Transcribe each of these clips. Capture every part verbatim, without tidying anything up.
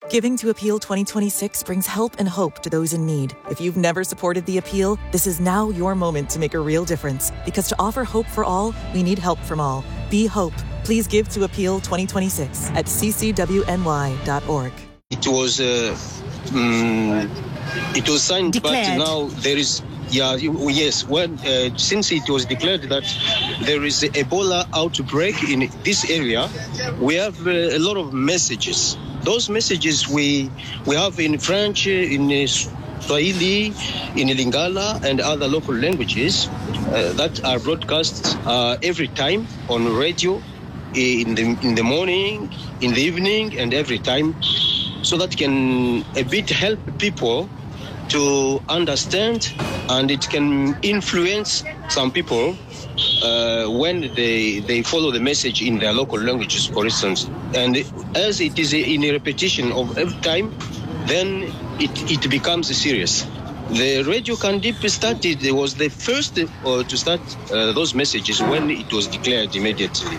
Giving to Appeal twenty twenty-six brings help and hope to those in need. If you've never supported the Appeal, this is now your moment to make a real difference. Because to offer hope for all, we need help from all. Be hope. Please give to Appeal twenty twenty-six at c c w n y dot org. It was uh, um, it was signed, declared. But now there is. Yeah, yes. When uh, since it was declared that there is an Ebola outbreak in this area, we have uh, a lot of messages. Those messages we we have in French, in Swahili, in Lingala, and other local languages uh, that are broadcast uh, every time on radio, in the in the morning, in the evening, and every time, so that can a bit help people to understand, and it can influence some people uh, when they they follow the message in their local languages, for instance. And as it is in a repetition of every time, then it, it becomes serious. The Radio Kandip started, it was the first uh, to start uh, those messages when it was declared immediately.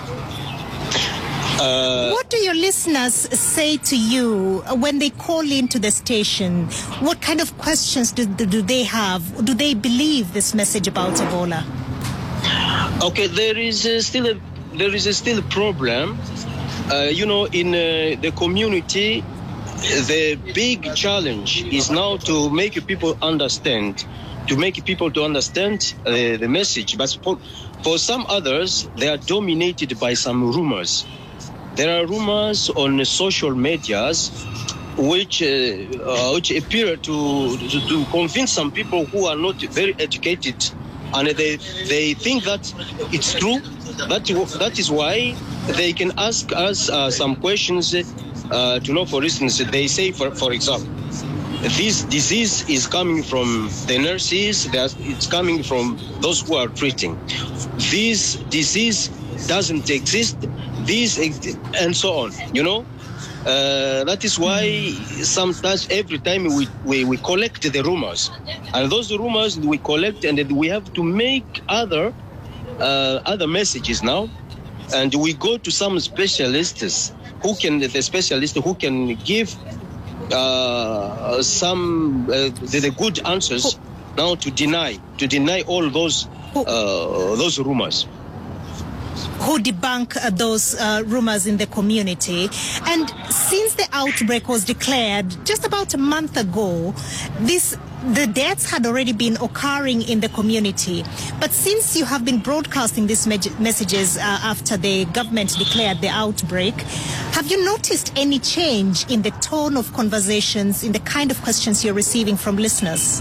Uh, what do your listeners say to you when they call into the station? What kind of questions do, do, do they have? Do they believe this message about Ebola? Okay, there is uh, still a there is a still a problem. Uh, you know, in uh, the community, the big challenge is now to make people understand, to make people to understand uh, the message. But for, for some others, they are dominated by some rumors. There are rumors on social medias which uh, uh, which appear to, to to convince some people who are not very educated, and they they think that it's true. That that is why they can ask us uh, some questions uh, to know. For instance, they say, for for example, this disease is coming from the nurses. It's coming from those who are treating. This disease doesn't exist. This and so on, you know. Uh, that is why sometimes every time we, we, we collect the rumors, and those rumors we collect, and we have to make other uh, other messages now, and we go to some specialists who can the specialists who can give uh, some uh, the, the good answers now to deny to deny all those uh, those rumors. Who debunk uh, those uh, rumors in the community. And since the outbreak was declared just about a month ago, this the deaths had already been occurring in the community. But since you have been broadcasting these me- messages uh, after the government declared the outbreak, have you noticed any change in the tone of conversations, in the kind of questions you're receiving from listeners?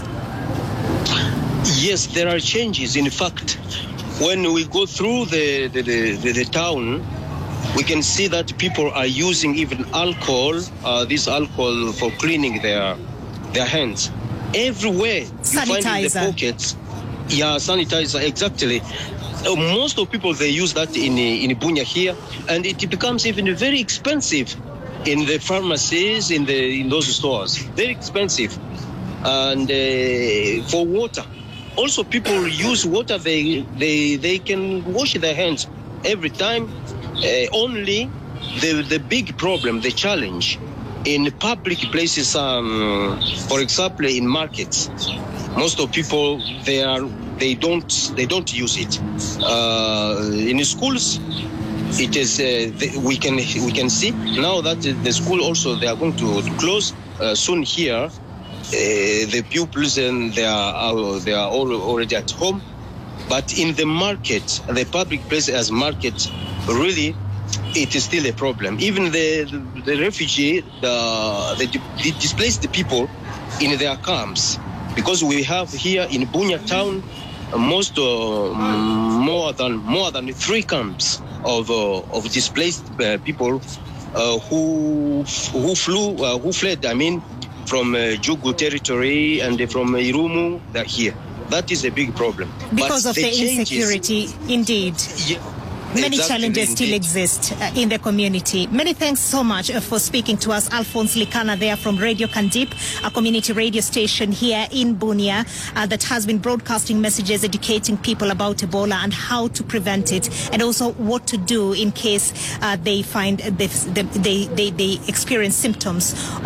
Yes, there are changes. In fact, when we go through the, the, the, the town, we can see that people are using even alcohol, uh, this alcohol for cleaning their their hands. Everywhere you sanitizer. Find in the pockets, yeah, sanitizer, exactly. Uh, most of people, they use that in in Bunia here, and it becomes even very expensive in the pharmacies, in the in those stores. Very expensive, and uh, for water. Also, people use water. They they they can wash their hands every time. Uh, only the the big problem, the challenge, in public places. Um, for example, in markets, most of people they are they don't they don't use it. Uh, in schools, it is uh, the, we can we can see now that the school also they are going to close uh, soon here. Uh, the pupils and they are uh, they are all already at home, but in the market, the public place as market, really, it is still a problem. Even the the, the refugee, the, the the displaced people in their camps, because we have here in Bunia town, most uh, more than more than three camps of uh, of displaced uh, people uh, who who flew uh, who fled. I mean. From uh, Jugu territory and from uh, Irumu, they're here. That is a big problem. Because but of the, the changes, insecurity, indeed. Yeah, Many exactly, challenges indeed. still exist uh, in the community. Many thanks so much uh, for speaking to us. Alphonse Likana there from Radio Kandip, a community radio station here in Bunia uh, that has been broadcasting messages, educating people about Ebola and how to prevent it, and also what to do in case uh, they find they, they, they, they experience symptoms